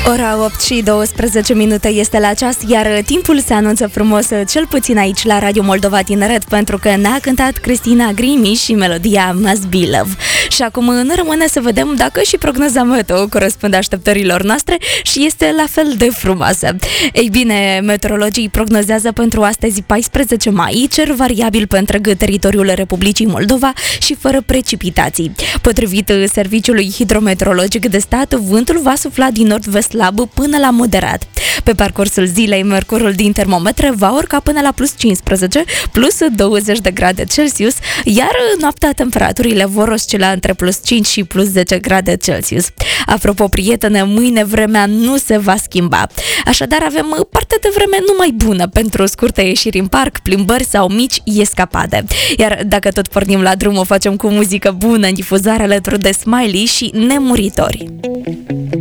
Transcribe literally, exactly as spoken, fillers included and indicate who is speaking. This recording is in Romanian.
Speaker 1: Ora opt și douăsprezece minute este la ceas, iar timpul se anunță frumos, cel puțin aici la Radio Moldova Tineret, pentru că ne-a cântat Cristina Grimi și melodia Must Be Love. Și acum ne rămâne să vedem dacă și prognoza meteo corespunde așteptărilor noastre și este la fel de frumoasă. Ei bine, meteorologii prognozează pentru astăzi paisprezece mai cer variabil pe întreg teritoriul Republicii Moldova și fără precipitații. Potrivit Serviciului Hidrometeorologic de Stat, vântul va sufla din nord-vest slab până la moderat. Pe parcursul zilei, mercurul din termometre va urca până la plus cincisprezece, plus douăzeci de grade Celsius, iar noaptea temperaturile vor oscila între plus cinci și plus zece grade Celsius. Apropo, prietene, mâine vremea nu se va schimba. Așadar, avem parte de vreme numai bună pentru scurte ieșiri în parc, plimbări sau mici escapade. Iar dacă tot pornim la drum, o facem cu muzică bună în difuzare alături de Smiley și Nemuritori.